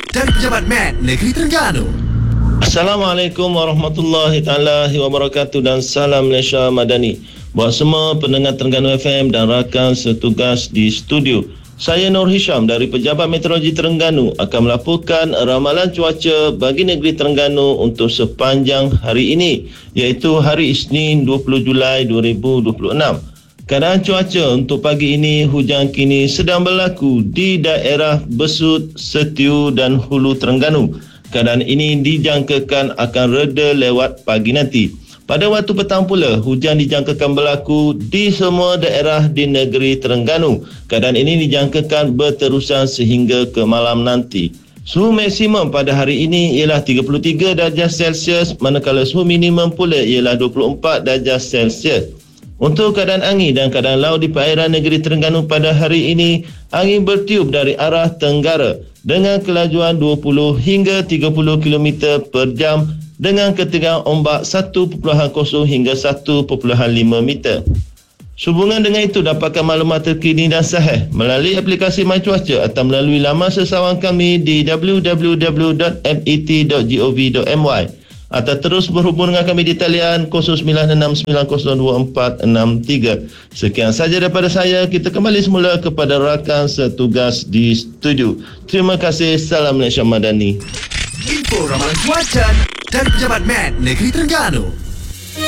dari Pejabat Med Negeri Terengganu. Assalamualaikum warahmatullahi taala wabarakatuh dan salam Malaysia Madani. Buat semua pendengar Terengganu FM dan rakan setugas di studio. Saya Nur Hisham dari Pejabat Meteorologi Terengganu akan melaporkan ramalan cuaca bagi negeri Terengganu untuk sepanjang hari ini, iaitu hari Isnin 20 Julai 2026. Keadaan cuaca untuk pagi ini, hujan kini sedang berlaku di daerah Besut, Setiu dan Hulu Terengganu. Keadaan ini dijangkakan akan reda lewat pagi nanti. Pada waktu petang pula, hujan dijangkakan berlaku di semua daerah di negeri Terengganu. Keadaan ini dijangkakan berterusan sehingga ke malam nanti. Suhu maksimum pada hari ini ialah 33 darjah Celsius, manakala suhu minimum pula ialah 24 darjah Celsius. Untuk keadaan angin dan keadaan laut di perairan negeri Terengganu pada hari ini, angin bertiup dari arah tenggara dengan kelajuan 20 hingga 30 km per jam dengan ketinggian ombak 1.0 hingga 1.5 meter. Sehubungan dengan itu, dapatkan maklumat terkini dan sahih melalui aplikasi MyCuaca atau melalui laman sesawang kami di www.met.gov.my atau terus berhubung dengan kami di talian 0969024463. Sekian saja daripada saya. Kita kembali semula kepada rakan setugas di studio. Terima kasih. Salam Malaysia Madani. Info ramalan cuaca dari Pejabat Med Negeri Terengganu.